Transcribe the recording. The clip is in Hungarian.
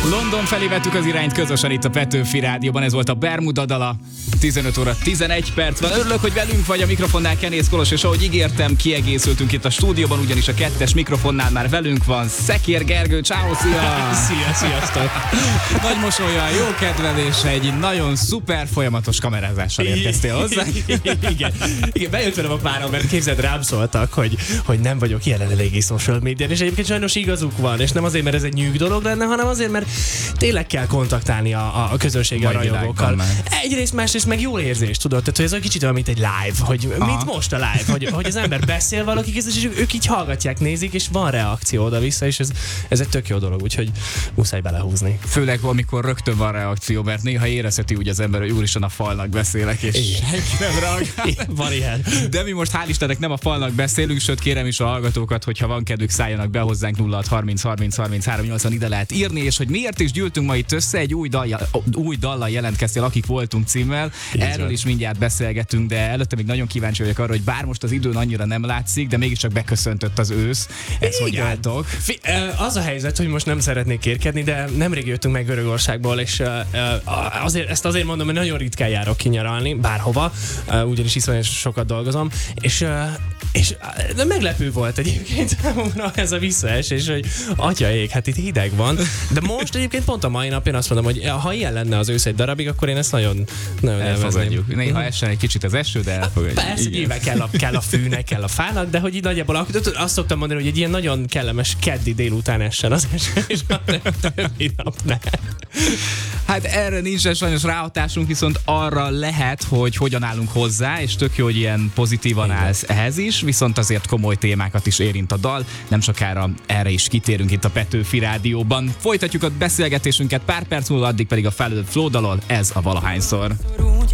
London felé vettük az irányt közösen itt a Petőfi Rádióban, ez volt a Bermuda dala. 15 óra 11 perc van. Örülök, hogy velünk vagy a mikrofonnál Kenész Kolos, és ahogy ígértem, kiegészültünk itt a stúdióban, ugyanis a 2-es mikrofonnál már velünk van Szekér Gergő. Ciao, szia! Sziasztok! Nagy mosollyal, jó kedveléssel, egy nagyon szuper folyamatos kamerázással érkeztél hozzá. Igen, bejött velem a párom, mert képzeld, rám szóltak, hogy nem vagyok jelen eléggé social médián, és egyébként sajnos igazuk van, és nem azért, mert ez egy nyűg dolog lenne, hanem azért, mert tényleg kell kontaktálni a közönséggel, a rajongókkal. Egyrészt, másrészt meg jól érzés, tudod? Tehát, hogy ez olyan kicsit olyan, mint egy live, hogy mint most a live, hogy az ember beszél valakik, és ők így hallgatják, nézik, és van reakció oda-vissza, és ez egy tök jó dolog, úgyhogy muszáj belehúzni. Főleg, amikor rögtön van reakció, mert néha érezheti úgy az ember, hogy úristen a falnak beszélek, és senki nem reagál. Van ilyen. De mi most hál' Istennek nem a falnak beszélünk, sőt kérem is a hallgatókat, hogyha van kedvük, szálljanak be hozzánk 06 30 30 33 80, ide lehet írni, és hogy miért is gyűltünk ma itt össze, egy új dallal jelentkeztél, Akik voltunk címmel. Erről is mindjárt beszélgetünk, de előtte még nagyon kíváncsi vagyok arra, hogy bár most az időn annyira nem látszik, de mégiscsak beköszöntött az ősz. Ez hogy álltok? Az a helyzet, hogy most nem szeretnék kérkedni, de nemrég jöttünk meg Görögországból, és azért mondom, hogy nagyon ritkán járok kinyaralni, bárhova, ugyanis iszonyatosan sokat dolgozom, és de meglepő volt egyébként számomra ez a visszaesés, hogy atyaég, hát itt hideg van, de most egyébként pont a mai napon azt mondom, hogy ha ilyen lenne az ősz egy darabig, akkor én ezt nagyon elfogadjuk. Néha essen egy kicsit az eső, de elfogadjuk. Persze, nyilván kell a fűnek, kell a fának, de hogy így nagyjából azt szoktam mondani, hogy egy ilyen nagyon kellemes keddi délután essen az eső, és a többi nap ne. Hát erre nincsen sajnos ráhatásunk, viszont arra lehet, hogy hogyan állunk hozzá, és tök jó, hogy ilyen pozitívan állsz ehhez is, viszont azért komoly témákat is érint a dal. Nem sokára erre is kitérünk itt a Petőfi Rádióban. Folytatjuk a beszélgetésünket pár perc múlva, addig pedig a Felől Flow dalol, ez a Valahányszor.